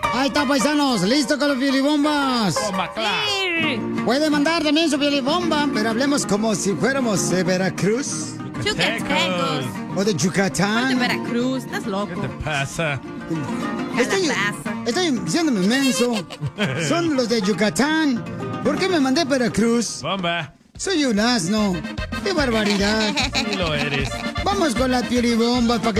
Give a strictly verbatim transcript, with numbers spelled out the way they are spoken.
Ahí está, paisanos. ¿Listo con los piolibombas? Bomba, claro. Puede mandar también su piolibomba, pero hablemos como si fuéramos de Veracruz. Yucatecos. O de De Yucatán. Veracruz, estás loco. ¿Qué te pasa? Estoy, estoy diciéndome menso. Son los de Yucatán. ¿Por qué me mandé a Veracruz? Bomba. Soy un asno. ¡Qué barbaridad! Sí lo eres. Vamos con las piolibombas para que